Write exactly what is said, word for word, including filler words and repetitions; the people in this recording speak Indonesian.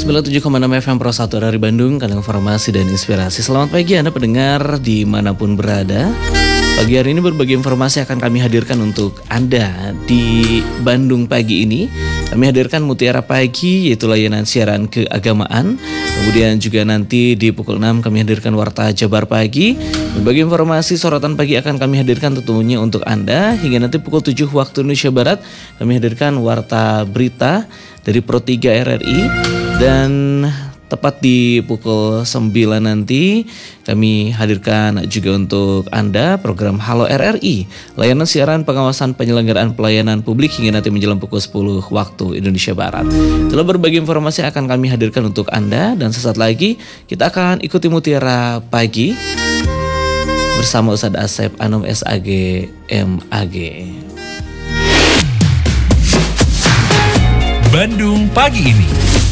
sembilan puluh tujuh koma enam F M Pro satu dari Bandung, kandang informasi dan inspirasi. Selamat pagi Anda pendengar dimanapun berada. Pagi hari ini berbagai informasi akan kami hadirkan untuk Anda di Bandung pagi ini. Kami hadirkan Mutiara Pagi, yaitu layanan siaran keagamaan. Kemudian juga nanti di pukul enam kami hadirkan Warta Jabar Pagi. Berbagai informasi sorotan pagi akan kami hadirkan tentunya untuk Anda. Hingga nanti pukul tujuh waktu Indonesia Barat kami hadirkan Warta Berita dari Pro tiga R R I. Dan tepat di pukul sembilan nanti kami hadirkan juga untuk Anda program Halo R R I, layanan siaran pengawasan penyelenggaraan pelayanan publik hingga nanti menjelang pukul sepuluh waktu Indonesia Barat. Itulah berbagai informasi akan kami hadirkan untuk Anda, dan sesaat lagi kita akan ikuti Mutiara Pagi bersama Ustadz Asep Anum S A G M A G. Bandung pagi ini.